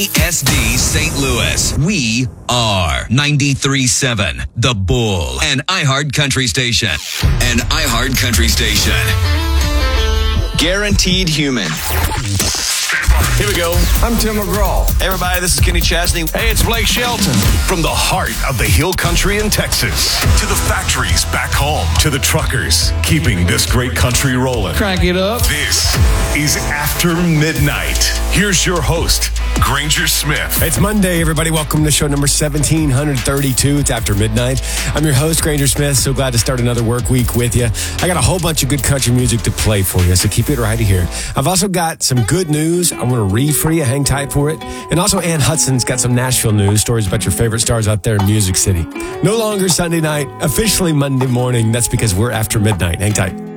SD St. Louis. We are 93.7 The Bull, an iHeart Country Station. An iHeart Country Station. Guaranteed human. Here we go. I'm Tim McGraw. Hey, everybody, this is Kenny Chesney. Hey, it's Blake Shelton. From the heart of the hill country in Texas, to the factories back home, to the truckers keeping this great country rolling. Crank it up. This is After Midnight. Here's your host, Granger Smith. It's Monday, everybody. Welcome to show number 1732. It's After Midnight. I'm your host, Granger Smith. So glad to start another work week with you. I got a whole bunch of good country music to play for you, so keep it right here. I've also got some good news I'm going to read for you. Hang tight for it. And also, Ann Hudson's got some Nashville news, stories about your favorite stars out there in Music City. No longer Sunday night, officially Monday morning. That's because we're After Midnight. Hang tight.